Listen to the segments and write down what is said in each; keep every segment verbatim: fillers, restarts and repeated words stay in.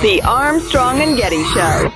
The Armstrong and Getty Show.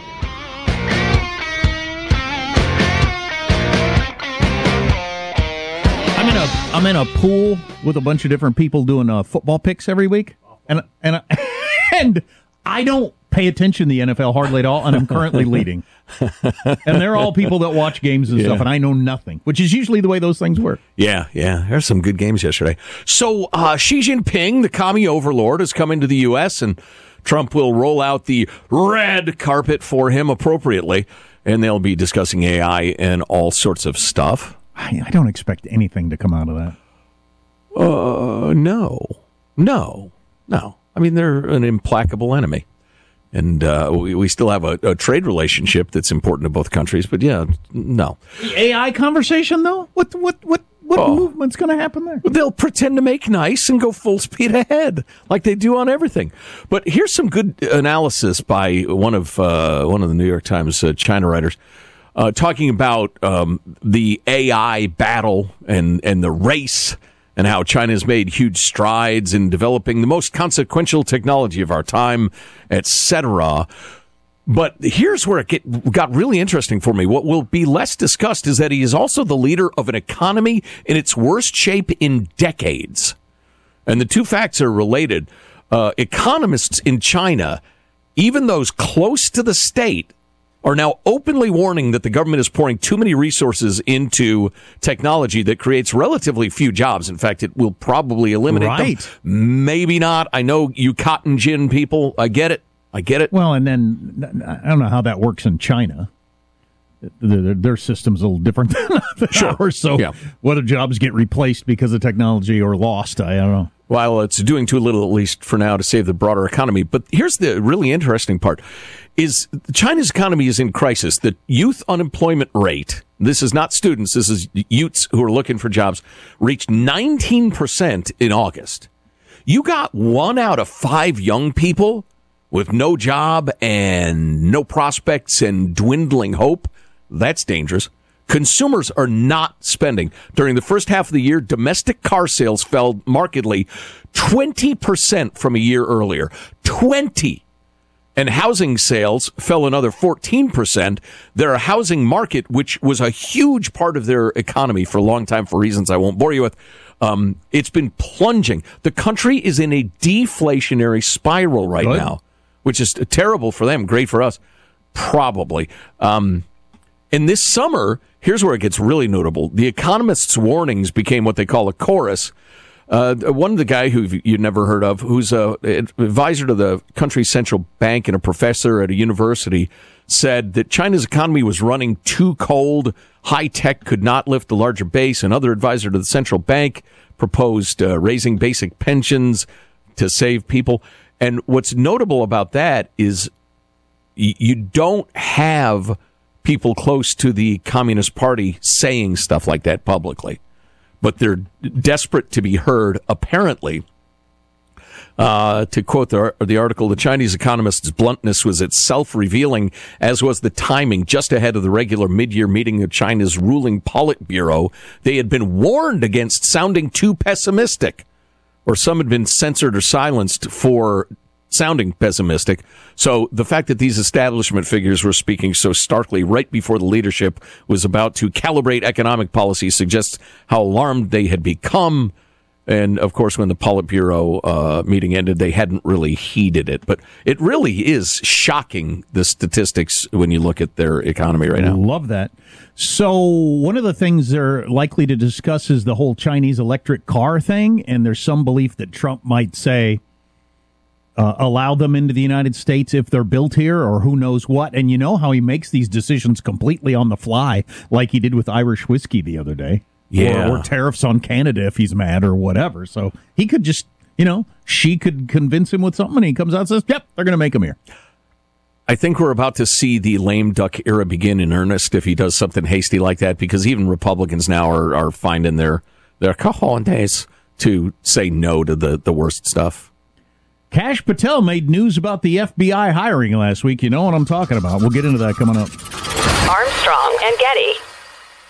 I'm in a I'm in a pool with a bunch of different people doing uh, football picks every week, and and and I don't pay attention to the N F L hardly at all, and I'm currently leading. And they're all people that watch games and yeah. stuff, and I know nothing, which is usually the way those things work. Yeah, yeah. There's some good games yesterday. So uh, Xi Jinping, the commie overlord, is coming to the U S, and Trump will roll out the red carpet for him appropriately, and they'll be discussing A I and all sorts of stuff. I, I don't expect anything to come out of that. Uh, no. No. No. I mean, they're an implacable enemy. And uh, we, we still have a, a trade relationship that's important to both countries. But, yeah, no. The A I conversation, though? What what what, what oh. movement's going to happen there? They'll pretend to make nice and go full speed ahead like they do on everything. But here's some good analysis by one of uh, one of the New York Times uh, China writers uh, talking about um, the A I battle and, and the race, and how China has made huge strides in developing the most consequential technology of our time, et cetera. But here's where it get, got really interesting for me. What will be less discussed is that he is also the leader of an economy in its worst shape in decades. And the two facts are related. Uh, economists in China, even those close to the state, are now openly warning that the government is pouring too many resources into technology that creates relatively few jobs. In fact, it will probably eliminate right. them. Maybe not. I know you cotton gin people. I get it. I get it. Well, and then I don't know how that works in China. Their, their system's a little different than sure. ours. So yeah. whether jobs get replaced because of technology or lost, I don't know. Well, it's doing too little, at least for now, to save the broader economy. But here's the really interesting part, is China's economy is in crisis. The youth unemployment rate, this is not students, this is youths who are looking for jobs, reached nineteen percent in August. You got one out of five young people with no job and no prospects and dwindling hope. That's dangerous. Consumers are not spending. During the first half of the year, domestic car sales fell markedly twenty percent from a year earlier. twenty. And housing sales fell another fourteen percent. Their housing market, which was a huge part of their economy for a long time for reasons I won't bore you with, um, it's been plunging. The country is in a deflationary spiral right Good. now, which is terrible for them, great for us, probably. Um, and this summer, here's where it gets really notable. The economists' warnings became what they call a chorus. Uh, one of the guy who you've never heard of, who's a advisor to the country's central bank and a professor at a university, said that China's economy was running too cold. High tech could not lift the larger base. Another advisor to the central bank proposed uh, raising basic pensions to save people. And what's notable about that is y- you don't have people close to the Communist Party saying stuff like that publicly. But they're desperate to be heard, apparently. Uh, to quote the, the article, the Chinese economist's bluntness was itself revealing, as was the timing just ahead of the regular mid-year meeting of China's ruling Politburo. They had been warned against sounding too pessimistic, or some had been censored or silenced for sounding pessimistic. So the fact that these establishment figures were speaking so starkly right before the leadership was about to calibrate economic policy suggests how alarmed they had become. And, of course, when the Politburo uh, meeting ended, they hadn't really heeded it. But it really is shocking, the statistics, when you look at their economy right now. Love that. So one of the things they're likely to discuss is the whole Chinese electric car thing. And there's some belief that Trump might say, Uh, allow them into the United States if they're built here, or who knows what. And you know how he makes these decisions completely on the fly, like he did with Irish whiskey the other day. Yeah. Or, or tariffs on Canada if he's mad or whatever. So he could just, you know, she could convince him with something, and he comes out and says, yep, they're going to make him here. I think we're about to see the lame duck era begin in earnest if he does something hasty like that, because even Republicans now are, are finding their, their cojones to say no to the, the worst stuff. Kash Patel made news about the F B I hiring last week. You know what I'm talking about. We'll get into that coming up. Armstrong and Getty.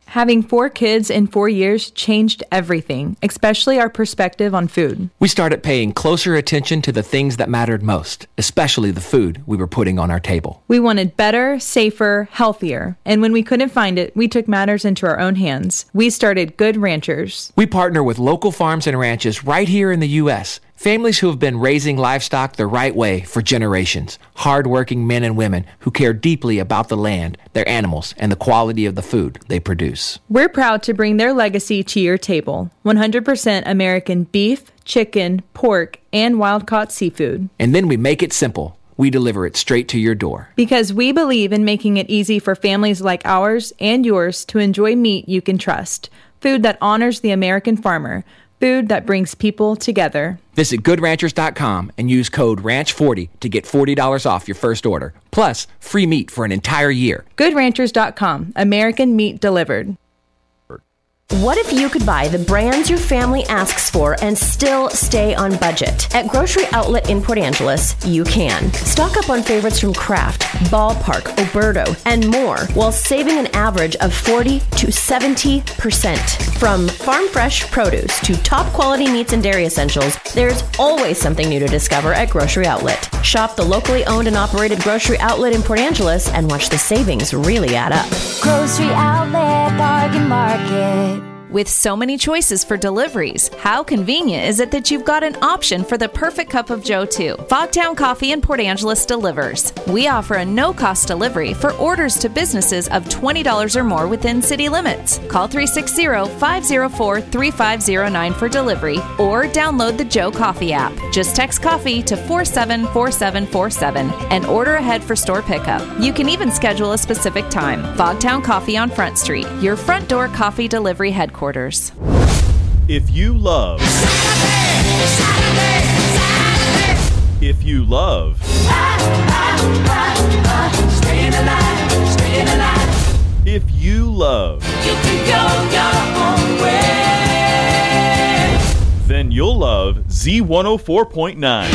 Having four kids in four years changed everything, especially our perspective on food. We started paying closer attention to the things that mattered most, especially the food we were putting on our table. We wanted better, safer, healthier. And when we couldn't find it, we took matters into our own hands. We started Good Ranchers. We partner with local farms and ranches right here in the U S Families who have been raising livestock the right way for generations. Hard-working men and women who care deeply about the land, their animals, and the quality of the food they produce. We're proud to bring their legacy to your table. one hundred percent American beef, chicken, pork, and wild-caught seafood. And then we make it simple. We deliver it straight to your door. Because we believe in making it easy for families like ours and yours to enjoy meat you can trust. Food that honors the American farmer. Food that brings people together. Visit good ranchers dot com and use code ranch forty to get forty dollars off your first order. Plus, free meat for an entire year. good ranchers dot com. American meat delivered. What if you could buy the brands your family asks for and still stay on budget? At Grocery Outlet in Port Angeles, you can. Stock up on favorites from Kraft, Ballpark, Oberto, and more, while saving an average of forty to seventy percent. From farm fresh produce to top quality meats and dairy essentials, there's always something new to discover at Grocery Outlet. Shop the locally owned and operated Grocery Outlet in Port Angeles and watch the savings really add up. Grocery Outlet Bargain Market. With so many choices for deliveries, how convenient is it that you've got an option for the perfect cup of joe, too? Fogtown Coffee in Port Angeles delivers. We offer a no-cost delivery for orders to businesses of twenty dollars or more within city limits. Call three six zero, five zero four, three five zero nine for delivery or download the Joe Coffee app. Just text coffee to four seven four seven four seven and order ahead for store pickup. You can even schedule a specific time. Fogtown Coffee on Front Street, your front door coffee delivery headquarters. Quarters. If you love Saturday, Saturday, Saturday. If you love staying alive, staying alive. If you love you can go your own way, then you'll love Z one oh four point nine.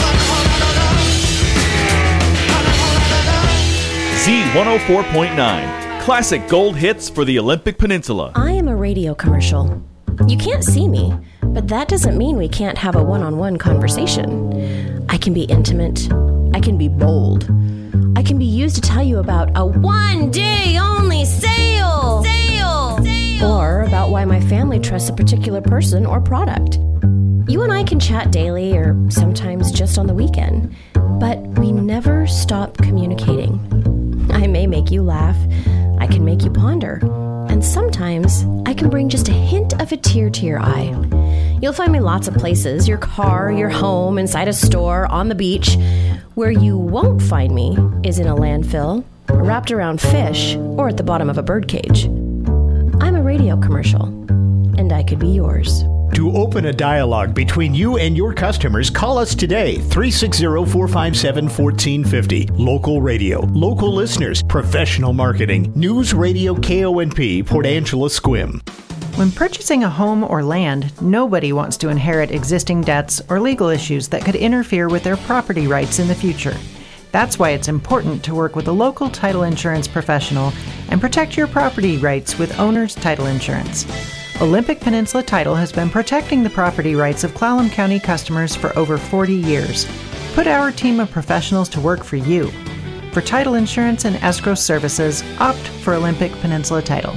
Z one oh four point nine. Classic gold hits for the Olympic Peninsula. I am a radio commercial. You can't see me, but that doesn't mean we can't have a one-on-one conversation. I can be intimate. I can be bold. I can be used to tell you about a one-day-only sale! Sale! Sale! Or about why my family trusts a particular person or product. You and I can chat daily or sometimes just on the weekend, but we never stop communicating. I may make you laugh. I can make you ponder. And sometimes I can bring just a hint of a tear to your eye. You'll find me lots of places, your car, your home, inside a store, on the beach. Where you won't find me is in a landfill, wrapped around fish, or at the bottom of a birdcage. I'm a radio commercial, and I could be yours. To open a dialogue between you and your customers, call us today, three six zero, four five seven, one four five zero. Local radio, local listeners, professional marketing, News Radio K O N P, Port Angeles Squim. When purchasing a home or land, nobody wants to inherit existing debts or legal issues that could interfere with their property rights in the future. That's why it's important to work with a local title insurance professional and protect your property rights with Owner's Title Insurance. Olympic Peninsula Title has been protecting the property rights of Clallam County customers for over forty years. Put our team of professionals to work for you. For title insurance and escrow services, opt for Olympic Peninsula Title.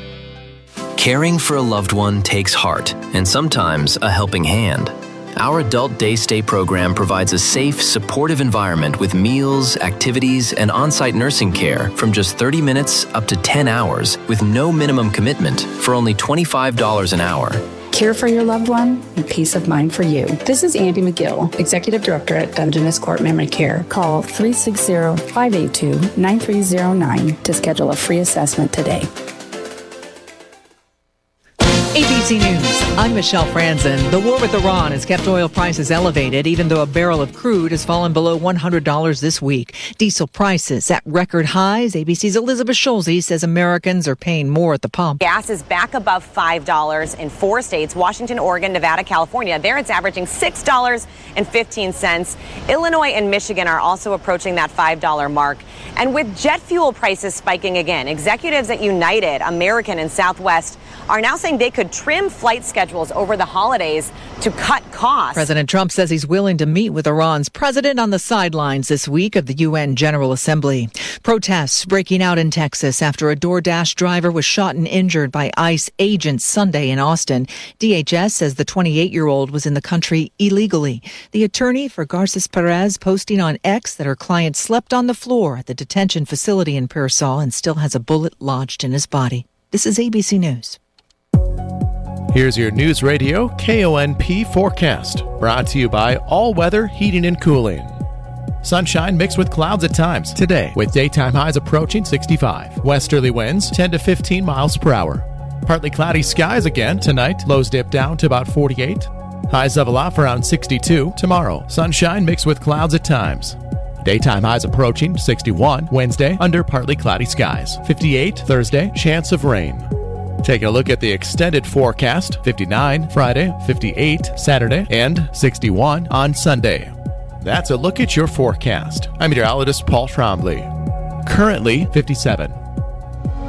Caring for a loved one takes heart and sometimes a helping hand. Our Adult Day Stay program provides a safe, supportive environment with meals, activities, and on-site nursing care from just thirty minutes up to ten hours with no minimum commitment for only twenty-five dollars an hour. Care for your loved one and peace of mind for you. This is Andy McGill, Executive Director at Dungeness Court Memory Care. Call three six zero, five eight two, nine three zero nine to schedule a free assessment today. A B C News, I'm Michelle Franzen. The war with Iran has kept oil prices elevated, even though a barrel of crude has fallen below one hundred dollars this week. Diesel prices at record highs. A B C's Elizabeth Schulze says Americans are paying more at the pump. Gas is back above five dollars in four states, Washington, Oregon, Nevada, California. There it's averaging six dollars and fifteen cents. Illinois and Michigan are also approaching that five dollar mark. And with jet fuel prices spiking again, executives at United, American, and Southwest are now saying they could trim flight schedules over the holidays to cut costs. President Trump says he's willing to meet with Iran's president on the sidelines this week of the U N General Assembly. Protests breaking out in Texas after a DoorDash driver was shot and injured by ICE agents Sunday in Austin. D H S says the twenty-eight-year-old was in the country illegally. The attorney for Garces Perez posting on X that her client slept on the floor at the detention facility in Pearsall and still has a bullet lodged in his body. This is A B C News. Here's your News Radio K O N P forecast, brought to you by All Weather Heating and Cooling. Sunshine mixed with clouds at times today, with daytime highs approaching sixty-five. Westerly winds ten to fifteen miles per hour. Partly cloudy skies again tonight. Lows dip down to about forty-eight. Highs level off around sixty-two tomorrow. Sunshine mixed with clouds at times. Daytime highs approaching sixty-one Wednesday under partly cloudy skies. fifty-eight Thursday, chance of rain. Taking a look at the extended forecast, fifty-nine Friday, fifty-eight Saturday, and sixty-one on Sunday. That's a look at your forecast. I'm meteorologist Paul Trombley. Currently fifty-seven.